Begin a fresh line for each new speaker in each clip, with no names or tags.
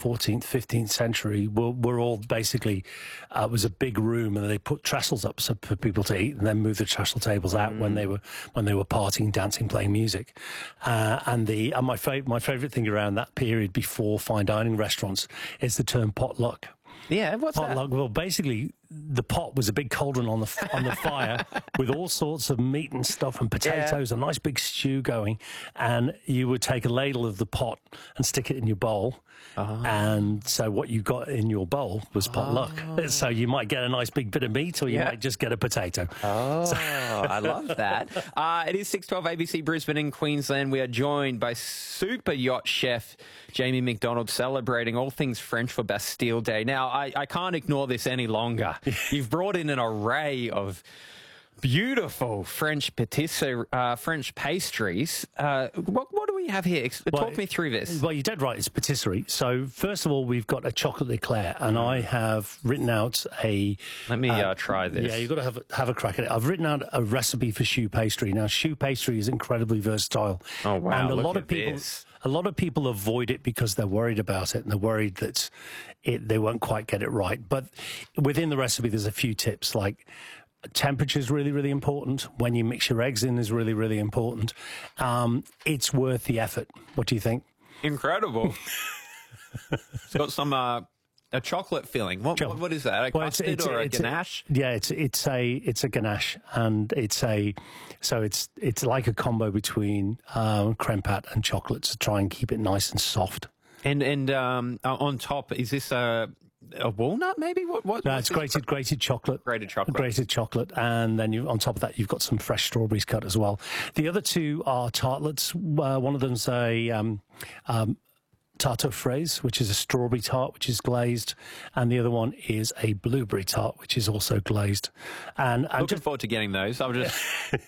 14th, 15th century were all basically, it was a big room, and they put trestles up for people to eat, and then move the trestle tables out when they were partying, dancing, playing music. And my favourite thing around that period before fine dining restaurants is the term potluck.
Yeah, what's
potluck?
that?
Well, basically, the pot was a big cauldron on the fire with all sorts of meat and stuff and potatoes, a nice big stew going, and you would take a ladle of the pot and stick it in your bowl, and so what you got in your bowl was potluck. So you might get a nice big bit of meat, or you might just get a potato.
I love that. It is 6:12 ABC Brisbane in Queensland. We are joined by super yacht chef Jamie McDonald, celebrating all things French for Bastille Day. Now, I can't ignore this any longer. You've brought in an array of beautiful French French pastries. What do we have here? Talk me through this.
Well, you're dead right. It's patisserie. So first of all, we've got a chocolate eclair, and I have written out a...
Let me try this.
Yeah, you've got to have a crack at it. I've written out a recipe for choux pastry. Now, choux pastry is incredibly versatile.
Oh, wow.
And
a
lot of people avoid it because they're worried about it, and they're worried that they won't quite get it right. But within the recipe, there's a few tips, like... temperature is really, really important. When you mix your eggs in is really, really important. It's worth the effort. What do you think?
Incredible. It's got some a chocolate filling. What is that? A custard or a ganache?
It's a ganache, and it's like a combo between creme pat and chocolate to try and keep it nice and soft.
And on top, is this a walnut, maybe?
No, it's grated chocolate. Grated chocolate. And then on top of that, you've got some fresh strawberries cut as well. The other two are tartlets. One of them's a tarte aux fraises, which is a strawberry tart, which is glazed. And the other one is a blueberry tart, which is also glazed. And I'm
looking forward to getting those. I'll just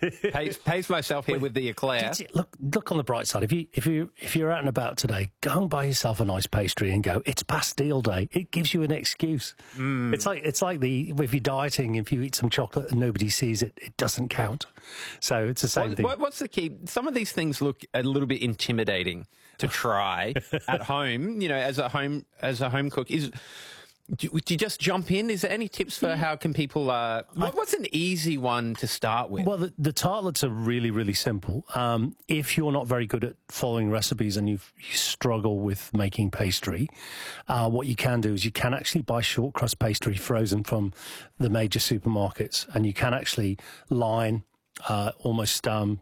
pace myself here with the eclair.
Look on the bright side. If you're out and about today, go and buy yourself a nice pastry and go, it's Bastille Day. It gives you an excuse. It's like if you're dieting, if you eat some chocolate and nobody sees it, it doesn't count. So it's the same thing.
What's the key? Some of these things look a little bit intimidating to try at home. You know, as a home cook, do you just jump in? Is there any tips for how can people... what's an easy one to start with?
Well, the tartlets are really, really simple. If you're not very good at following recipes and you struggle with making pastry, what you can do is you can actually buy short crust pastry frozen from the major supermarkets, and you can actually line almost...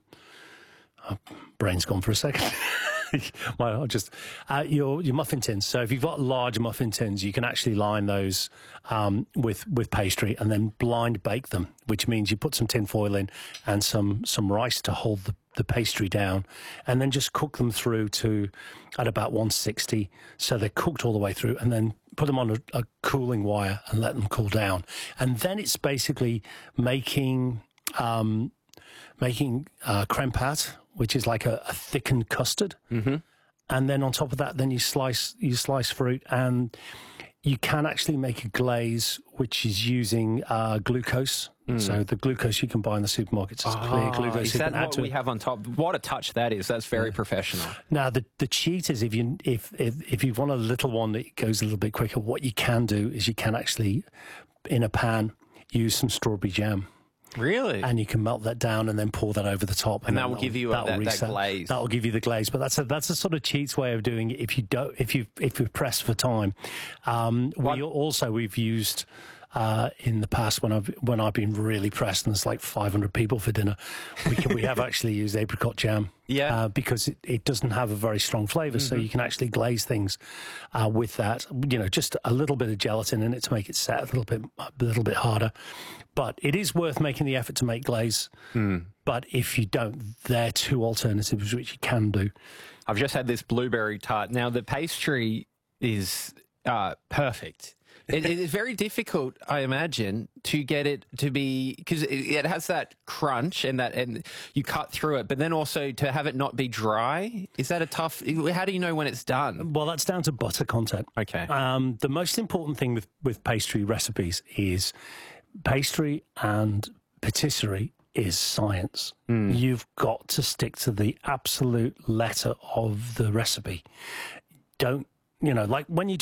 brain's gone for a second. Your muffin tins. So if you've got large muffin tins, you can actually line those with pastry and then blind bake them, which means you put some tin foil in and some rice to hold the pastry down, and then just cook them through at about 160, so they're cooked all the way through, and then put them on a cooling wire and let them cool down. And then it's basically making creme pat, which is like a thickened custard. Mm-hmm. And then on top of that, then you slice fruit, and you can actually make a glaze, which is using glucose. So the glucose you can buy in the supermarkets is clear glucose.
Is that what we have on top? What a touch that is. That's very professional.
Now, the cheat is if you want a little one that goes a little bit quicker, what you can do is you can actually, in a pan, use some strawberry jam.
Really?
And you can melt that down and then pour that over the top,
and that will give you that glaze.
That will give you the glaze. But that's a sort of cheats way of doing it. If you're pressed for time. We've used in the past when I've been really pressed and there's like 500 people for dinner, we have actually used apricot jam. Yeah. Because it doesn't have a very strong flavour, so you can actually glaze things with that. You know, just a little bit of gelatin in it to make it set a little bit harder. But it is worth making the effort to make glaze. But if you don't, there are two alternatives which you can do.
I've just had this blueberry tart. Now, the pastry is perfect. It is very difficult, I imagine, to get it to be, because it has that crunch and you cut through it, but then also to have it not be dry. Is that a tough? How do you know when it's done?
Well, that's down to butter content.
Okay.
The most important thing with pastry recipes is pastry and patisserie is science. You've got to stick to the absolute letter of the recipe. Don't. You know, like when you